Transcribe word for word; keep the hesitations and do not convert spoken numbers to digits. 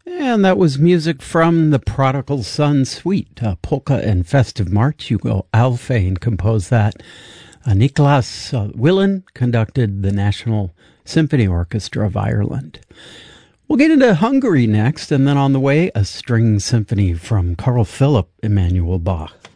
And that was music from the Prodigal Son Suite, uh, Polka and Festive March. Hugo Alfvén composed that. Uh, Niklas uh, Willen conducted the National Symphony Orchestra of Ireland. We'll get into Hungary next, and then on the way, a string symphony from Carl Philipp Emanuel Bach.